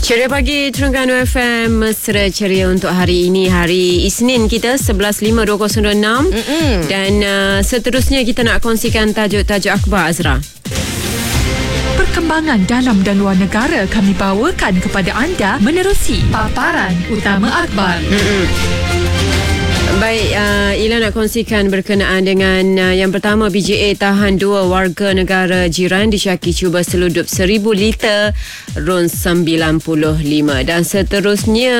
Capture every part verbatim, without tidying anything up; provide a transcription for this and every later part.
Ceria pagi Terengganu F M, mesra ceria untuk hari ini, hari Isnin kita sebelas lima dua ribu enam. Mm-mm. Dan uh, seterusnya kita nak kongsikan tajuk-tajuk akhbar, Azra. Perkembangan dalam dan luar negara kami bawakan kepada anda menerusi paparan utama akhbar. Mm-mm. Baik, uh, Ila nak kongsikan berkenaan dengan uh, yang pertama, B J A tahan dua warga negara jiran disyaki cuba seludup seribu liter ron sembilan puluh lima. Dan seterusnya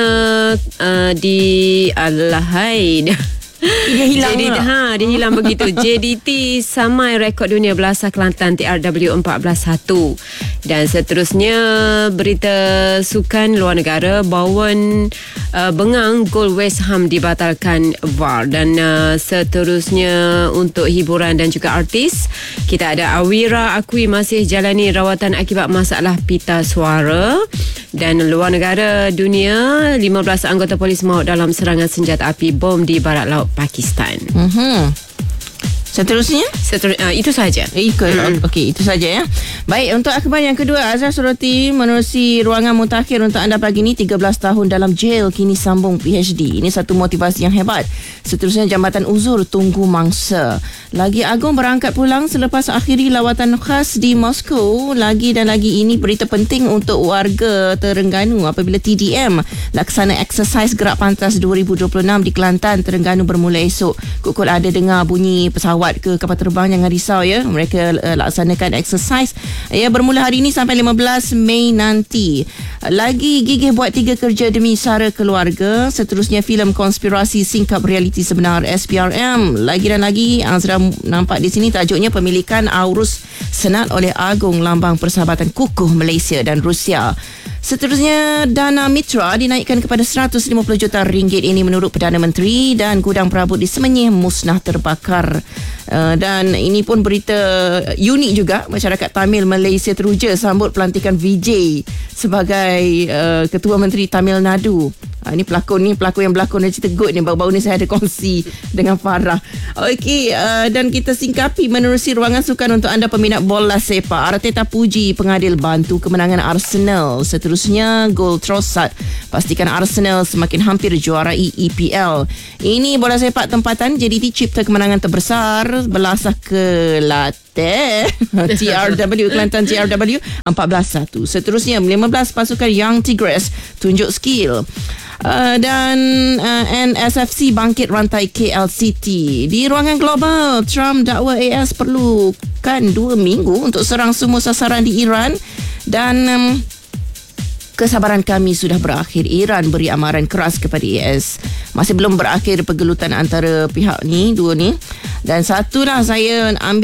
uh, di Alahai dia hilang. J D T, ha, dia hilang begitu. J D T samai rekod dunia belasah Kelantan T R W empat belas satu. Dan seterusnya berita sukan luar negara, Bowen uh, bengang gol West Ham dibatalkan V A R. Dan uh, seterusnya untuk hiburan dan juga artis, kita ada Awira akui masih jalani rawatan akibat masalah pita suara. Dan luar negara dunia, lima belas anggota polis maut dalam serangan senjata api bom di barat laut Pakistan. Mhm. Seterusnya? Seterus, uh, itu sahaja. Ikut. Mm. Okey, itu saja ya. Baik, untuk akhbar yang kedua, Azhar Surati menerusi ruangan mutakhir untuk anda pagi ini. Tiga belas tahun dalam jail, kini sambung P H D. Ini satu motivasi yang hebat. Seterusnya, Jambatan Uzur tunggu mangsa. Lagi Agung berangkat pulang selepas akhiri lawatan khas di Moskow. Lagi dan lagi ini berita penting untuk warga Terengganu apabila T D M laksana eksersis gerak pantas dua ribu dua puluh enam di Kelantan, Terengganu bermula esok. Kukul ada dengar bunyi pesawat ke kapal terbang, jangan risau ya. Mereka uh, laksanakan eksersis ya, bermula hari ini sampai lima belas Mei nanti. Lagi gigih buat tiga kerja demi sara keluarga. Seterusnya, filem konspirasi singkap realiti sebenar S P R M. Lagi dan lagi, Azra nampak di sini tajuknya pemilikan Aurus Senat oleh Agong Lambang Persahabatan Kukuh Malaysia dan Rusia. Seterusnya, dana mitra dinaikkan kepada seratus lima puluh juta ringgit ini menurut Perdana Menteri. Dan gudang perabot di Semenyih musnah terbakar. Uh, dan ini pun berita unik juga. Masyarakat Tamil Malaysia teruja sambut pelantikan V J sebagai uh, Ketua Menteri Tamil Nadu. Uh, ini pelakon ni pelakon yang berlakon dari cerita Good ni. Baru-baru ni saya ada kongsi dengan Farah. Okey, uh, dan kita singkapi menerusi ruangan sukan untuk anda peminat bola sepak. Arteta puji pengadil bantu kemenangan Arsenal. Seterusnya, gol Trossard pastikan Arsenal semakin hampir juarai E P L. Ini bola sepak tempatan. J D T cipta kemenangan terbesar belasah Kelantan T R W Kelantan T R W empat belas satu. Seterusnya, lima belas pasukan Young Tigres tunjuk skill. Uh, dan uh, N S F C bangkit rantai K L City. Di ruangan global, Trump dakwa A S perlukan dua minggu untuk serang semua sasaran di Iran. Dan um, kesabaran kami sudah berakhir. Iran beri amaran keras kepada A S. Masih belum berakhir pergelutan antara pihak ni, dua ni. Dan satulah saya ambil